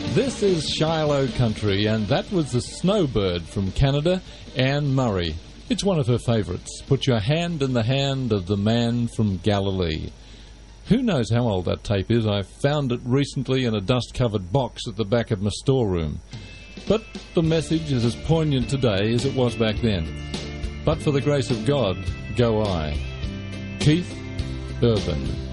This is Shiloh Country, and that was the Snowbird from Canada, Anne Murray. It's one of her favourites. Put your hand in the hand of the man from Galilee. Who knows how old that tape is? I found it recently in a dust-covered box at the back of my storeroom. But the message is as poignant today as it was back then. But for the grace of God, go I. Keith Urban.